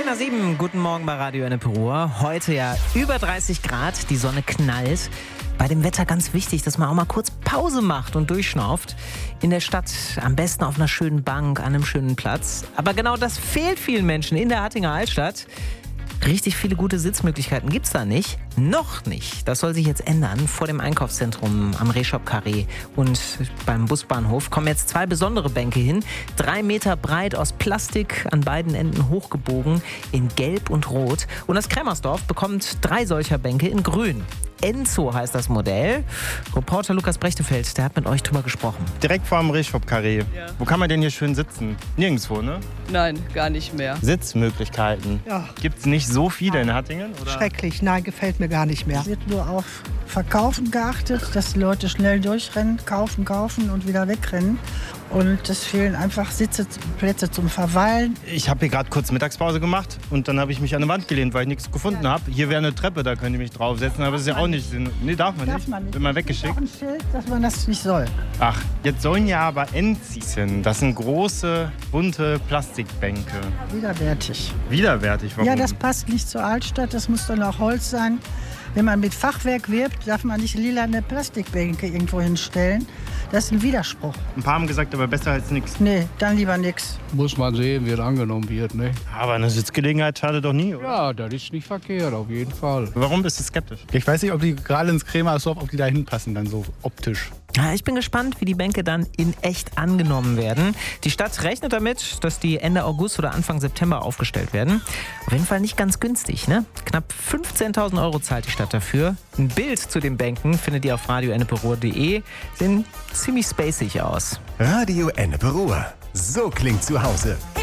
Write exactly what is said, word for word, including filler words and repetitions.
nach sieben, guten Morgen bei Radio Ennepe Ruhr. Heute ja über dreißig Grad, die Sonne knallt. Bei dem Wetter ganz wichtig, dass man auch mal kurz Pause macht und durchschnauft. In der Stadt am besten auf einer schönen Bank, an einem schönen Platz. Aber genau das fehlt vielen Menschen in der Hattinger Altstadt. Richtig viele gute Sitzmöglichkeiten gibt's da nicht. Noch nicht. Das soll sich jetzt ändern. Vor dem Einkaufszentrum am Rehshop-Karree und beim Busbahnhof kommen jetzt zwei besondere Bänke hin. Drei Meter breit aus Plastik, an beiden Enden hochgebogen, in Gelb und Rot. Und das Krämersdorf bekommt drei solcher Bänke in Grün. Enzo heißt das Modell. Reporter Lukas Brechtefeld, der hat mit euch drüber gesprochen. Direkt vor dem Rehshop-Karree. Ja. Wo kann man denn hier schön sitzen? Nirgendwo, ne? Nein, gar nicht mehr. Sitzmöglichkeiten. Ja. Gibt's nicht so viele in Hattingen? Oder? Schrecklich, nein, gefällt mir gar nicht mehr. Es wird nur auf Verkaufen geachtet, dass die Leute schnell durchrennen, kaufen, kaufen und wieder wegrennen. Und es fehlen einfach Sitze, Plätze zum Verweilen. Ich habe hier gerade kurz Mittagspause gemacht und dann habe ich mich an eine Wand gelehnt, weil ich nichts gefunden Ja. habe. Hier wäre eine Treppe, da könnte ich mich draufsetzen, aber das ist ja auch nicht Sinn. Nee, darf man Darf nicht. man nicht. Wird man Es gibt weggeschickt. auch ein Schild, dass man das nicht soll. Ach, jetzt sollen ja aber Enziehen. Das sind große, bunte Plastikbänke. Widerwärtig. Widerwärtig, warum? Ja, das passt nicht zur Altstadt, das muss dann auch Holz sein. Wenn man mit Fachwerk wirbt, darf man nicht lilane Plastikbänke irgendwo hinstellen. Das ist ein Widerspruch. Ein paar haben gesagt, aber besser als nichts. Nee, dann lieber nix. Muss man sehen, wie es angenommen wird. Ne? Aber eine Sitzgelegenheit schadet doch nie, oder? Ja, das ist nicht verkehrt, auf jeden Fall. Warum bist du skeptisch? Ich weiß nicht, ob die gerade ins Krämersdorf, ob die da hinpassen, dann so optisch. Ja, ich bin gespannt, wie die Bänke dann in echt angenommen werden. Die Stadt rechnet damit, dass die Ende August oder Anfang September aufgestellt werden. Auf jeden Fall nicht ganz günstig, ne? Knapp fünfzehntausend Euro zahlt die Stadt dafür. Ein Bild zu den Bänken findet ihr auf radio ennepe ruhr punkt de. Sehen ziemlich spacig aus. Radio Ennepe Ruhr. So klingt zu Hause.